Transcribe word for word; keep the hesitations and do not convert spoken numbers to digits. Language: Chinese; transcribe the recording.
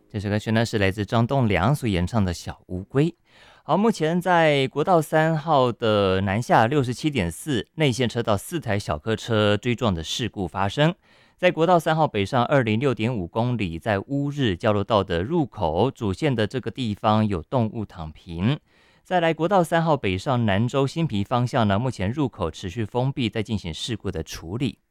这首歌曲呢是来自张栋梁所演唱的小乌龟。好，目前在国道三号的南下六十七点四内线车道四台小客车追撞的事故发生，在国道三号北上二零六点五公里，在乌日交流道的入口主线的这个地方有动物躺平。再来国道三号北上南州新皮方向呢，目前入口持续封闭，在进行事故的处理。